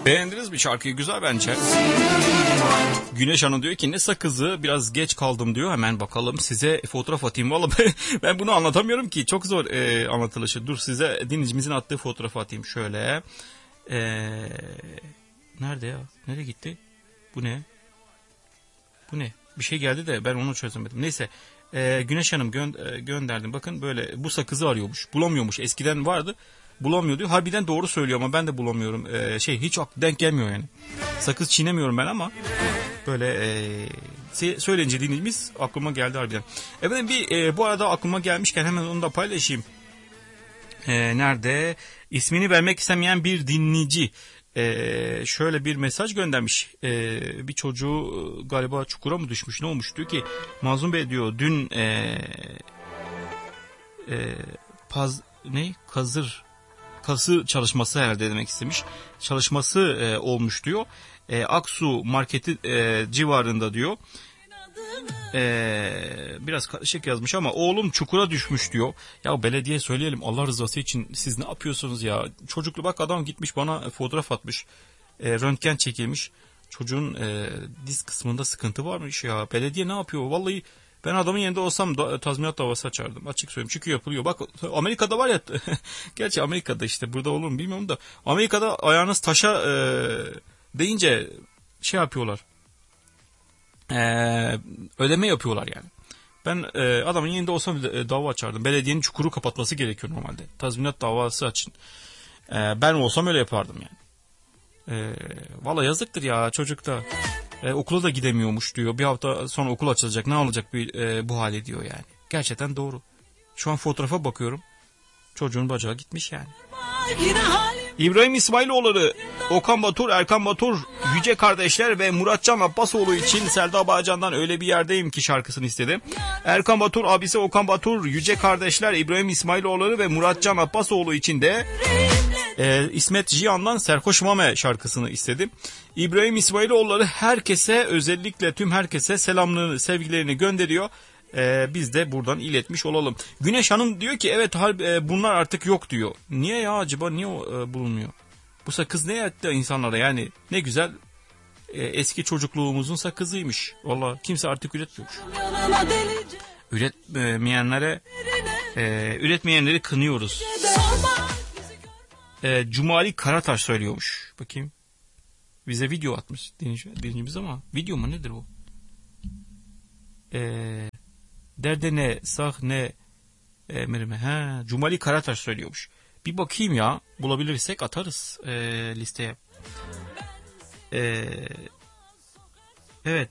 Beğendiniz mi şarkıyı? Güzel bence. Güneş Hanım diyor ki ne sakızı, biraz geç kaldım diyor. Hemen bakalım, size fotoğraf atayım. Vallahi ben bunu anlatamıyorum ki. Çok zor anlatılışı. Dur, size dinleyicimizin attığı fotoğrafı atayım şöyle. Nerede ya? Nereye gitti? Bu ne? Bu ne? Bir şey geldi de ben onu çözemedim. Neyse. Güneş Hanım gönderdim. Bakın böyle bu sakızı arıyormuş. Bulamıyormuş. Eskiden vardı. Bulamıyor diyor. Harbiden doğru söylüyor ama ben de bulamıyorum. Hiç denk gelmiyor yani. Sakız çiğnemiyorum ben ama böyle söyleyince dinleyicimiz aklıma geldi harbiden. Efendim bu arada aklıma gelmişken hemen onu da paylaşayım. Nerede? İsmini vermek istemeyen bir dinleyici şöyle bir mesaj göndermiş. Bir çocuğu galiba çukura mı düşmüş, ne olmuş, diyor ki Mazlum Bey diyor dün kazı çalışması herhalde demek istemiş. Çalışması olmuş diyor. Aksu marketi civarında diyor. Biraz karışık yazmış ama oğlum çukura düşmüş diyor. Ya belediye söyleyelim Allah rızası için, siz ne yapıyorsunuz ya? Çocuklu bak, adam gitmiş bana fotoğraf atmış. Röntgen çekilmiş. Çocuğun diz kısmında sıkıntı varmış ya. Belediye ne yapıyor? Vallahi ben adamın yerinde olsam tazminat davası açardım. Açık söyleyeyim. Çünkü yapılıyor. Bak Amerika'da var ya. Gerçi Amerika'da, işte burada olur mu bilmiyorum da. Amerika'da ayağınız taşa deyince şey yapıyorlar. Ödeme yapıyorlar yani. Ben adamın yerinde olsam dava açardım. Belediyenin çukuru kapatması gerekiyor normalde. Tazminat davası açın. Ben olsam öyle yapardım yani. Valla yazıktır ya çocukta. Okula da gidemiyormuş diyor. Bir hafta sonra okul açılacak. Ne olacak bu hali diyor yani. Gerçekten doğru. Şu an fotoğrafa bakıyorum. Çocuğun bacağı gitmiş yani. İbrahim İsmailoğulları, Okan Batur, Erkan Batur, Yüce Kardeşler ve Muratcan Abbasoğlu için Selda Bağcan'dan Öyle Bir Yerdeyim Ki şarkısını istedi. Erkan Batur, abisi Okan Batur, Yüce Kardeşler, İbrahim İsmailoğulları ve Muratcan Abbasoğlu için de İsmet Cihan'dan Serhoş Mame şarkısını istedi. İbrahim İsmailoğulları herkese, özellikle tüm herkese selamlarını, sevgilerini gönderiyor. Biz de buradan iletmiş olalım. Güneş Hanım diyor ki evet bunlar artık yok diyor. Niye ya acaba, niye bulunmuyor? Bu sakız ne etti insanlara yani, ne güzel eski çocukluğumuzun sakızıymış. Valla kimse artık üretmiyormuş. Üretmeyenleri kınıyoruz. Cumali Karataş söylüyormuş. Bakayım. Bize video atmış dinleyicimiz ama video mu nedir o? Derde ne sahne merime. Cumali Karataş söylüyormuş. Bir bakayım ya, bulabilirsek atarız listeye. Evet.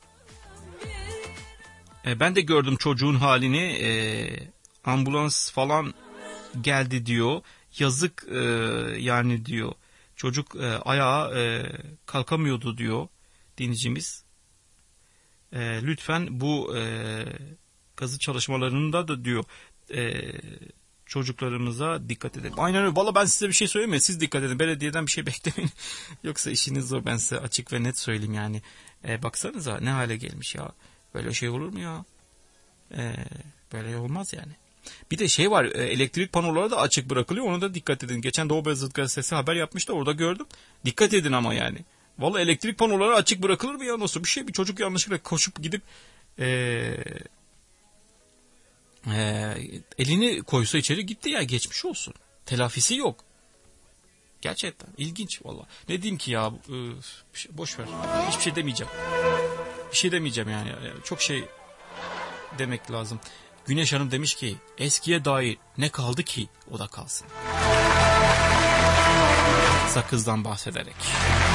Ben de gördüm çocuğun halini. Ambulans falan geldi diyor. Yazık yani diyor. Çocuk ayağa kalkamıyordu diyor dinleyicimiz. Lütfen bu kazı çalışmalarında da diyor çocuklarımıza dikkat edelim. Aynen öyle. Valla ben size bir şey söyleyeyim mi? Siz dikkat edin. Belediyeden bir şey beklemeyin. Yoksa işiniz zor. Ben size açık ve net söyleyeyim yani. Baksanıza ne hale gelmiş ya. Böyle şey olur mu ya? Böyle olmaz yani. Bir de şey var, elektrik panoları da açık bırakılıyor, ona da dikkat edin. Geçen Doğu Beyazıt Gazetesi haber yapmıştı, orada gördüm. Dikkat edin ama yani. Vallahi elektrik panoları açık bırakılır mı ya, nasıl bir şey? Bir çocuk yanlışlıkla koşup gidip elini koysa içeri, gitti ya, geçmiş olsun. Telafisi yok. Gerçekten ilginç vallahi. Ne diyeyim ki ya, boş ver. Hiçbir şey demeyeceğim. Bir şey demeyeceğim yani. Çok şey demek lazım. Güneş Hanım demiş ki eskiye dair ne kaldı ki o da kalsın. Sakızdan bahsederek.